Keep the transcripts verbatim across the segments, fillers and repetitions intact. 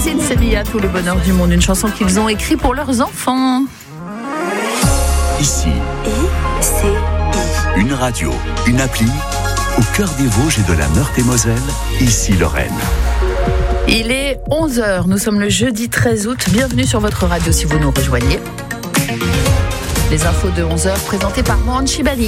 Sid Sevilla, tout le bonheur du monde, une chanson qu'ils ont écrite pour leurs enfants. Ici, I, C, I. Une radio, une appli, au cœur des Vosges et de la Meurthe-et-Moselle, ici Lorraine. Il est onze heures, nous sommes le jeudi treize août, bienvenue sur votre radio si vous nous rejoignez. Les infos de onze heures présentées par Mohan Chibani.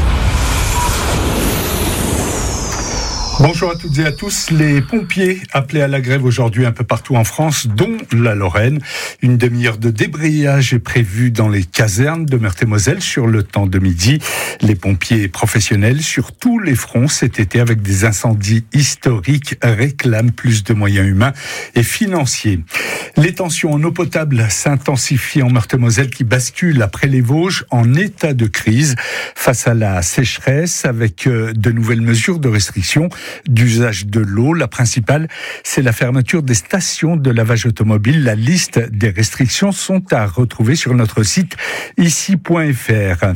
Bonjour à toutes et à tous. Les pompiers appelés à la grève aujourd'hui un peu partout en France, dont la Lorraine. Une demi-heure de débrayage est prévue dans les casernes de Meurthe-et-Moselle sur le temps de midi. Les pompiers professionnels sur tous les fronts cet été avec des incendies historiques réclament plus de moyens humains et financiers. Les tensions en eau potable s'intensifient en Meurthe-et-Moselle qui bascule après les Vosges en état de crise face à la sécheresse avec de nouvelles mesures de restriction d'usage de l'eau. La principale, c'est la fermeture des stations de lavage automobile. La liste des restrictions sont à retrouver sur notre site ici point f r.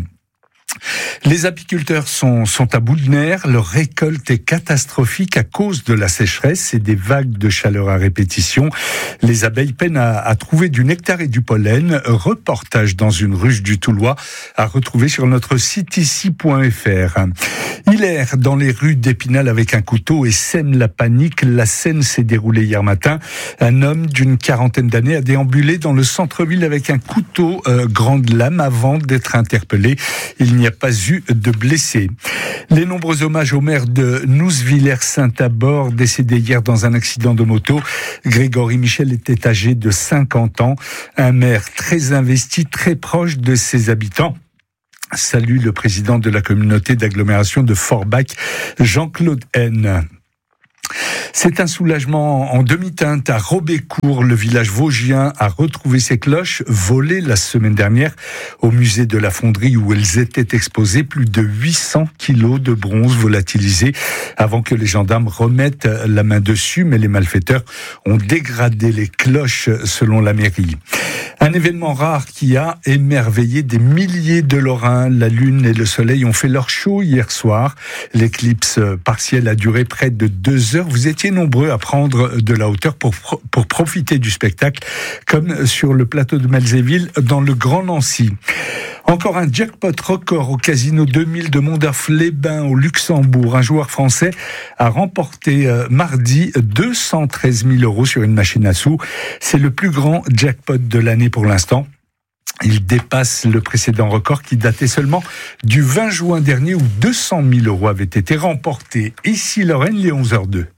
Les apiculteurs sont, sont à bout de nerfs. Leur récolte est catastrophique à cause de la sécheresse et des vagues de chaleur à répétition. Les abeilles peinent à, à trouver du nectar et du pollen. Reportage dans une ruche du Toulois à retrouver sur notre site ici point f r. Il erre dans les rues d'Épinal avec un couteau et sème la panique. La scène s'est déroulée hier matin. Un homme d'une quarantaine d'années a déambulé dans le centre-ville avec un couteau euh, grande lame avant d'être interpellé. Il n'y a pas eu de blessés. Les nombreux hommages au maire de Nouzevillers-Saint-Abord, décédé hier dans un accident de moto. Grégory Michel était âgé de cinquante ans. Un maire très investi, très proche de ses habitants. Salue le président de la communauté d'agglomération de Forbach, Jean-Claude Haine. C'est un soulagement en demi-teinte à Robécourt. Le village vosgien a retrouvé ses cloches volées la semaine dernière au musée de la Fonderie où elles étaient exposées. Plus de huit cents kilos de bronze volatilisés avant que les gendarmes remettent la main dessus. Mais les malfaiteurs ont dégradé les cloches selon la mairie. Un événement rare qui a émerveillé des milliers de Lorrains. La lune et le soleil ont fait leur show hier soir. L'éclipse partielle a duré près de deux heures. Vous étiez nombreux à prendre de la hauteur pour, pour profiter du spectacle, comme sur le plateau de Melzéville dans le Grand Nancy. Encore un jackpot record au Casino deux mille de Mondorf-les-Bains au Luxembourg. Un joueur français a remporté euh, mardi deux cent treize mille euros sur une machine à sous. C'est le plus grand jackpot de l'année pour l'instant. Il dépasse le précédent record qui datait seulement du vingt juin dernier où deux cent mille euros avaient été remportés. Ici Lorraine, les onze heures deux.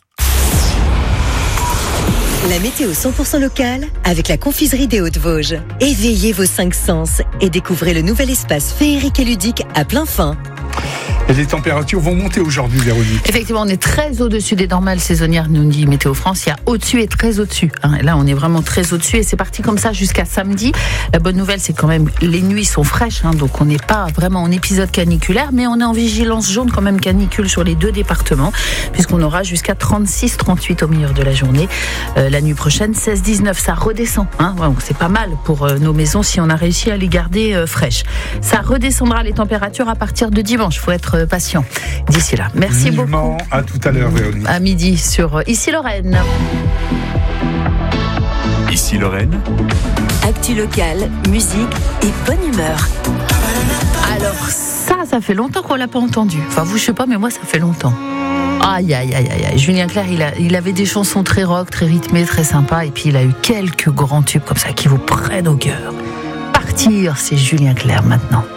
La météo cent pour cent locale avec la confiserie des Hauts-de-Vosges. Éveillez vos cinq sens et découvrez le nouvel espace féerique et ludique à plein fin. Et les températures vont monter aujourd'hui, Véronique. Effectivement, on est très au-dessus des normales saisonnières, nous dit Météo France. Il y a au-dessus et très au-dessus. Hein. Là, on est vraiment très au-dessus et c'est parti comme ça jusqu'à samedi. La bonne nouvelle, c'est quand même les nuits sont fraîches, hein, donc on n'est pas vraiment en épisode caniculaire, mais on est en vigilance jaune quand même canicule sur les deux départements, puisqu'on aura jusqu'à trente-six trente-huit au milieu de la journée. Euh, la nuit prochaine, seize dix-neuf, ça redescend. Hein. Ouais, c'est pas mal pour euh, nos maisons si on a réussi à les garder euh, fraîches. Ça redescendra les températures à partir de dimanche. Il faut être patient d'ici là. Merci Vivement, beaucoup. À tout à l'heure, Véronique. À midi sur Ici Lorraine. Ici Lorraine. Actu locale, musique et bonne humeur. Alors ça, ça fait longtemps qu'on l'a pas entendu. Enfin vous, je sais pas, mais moi ça fait longtemps. Aïe, aïe, aïe, aïe, aïe. Julien Clerc, il, a, il avait des chansons très rock, très rythmées, très sympas. Et puis il a eu quelques grands tubes comme ça qui vous prennent au cœur. Partir, c'est Julien Clerc maintenant.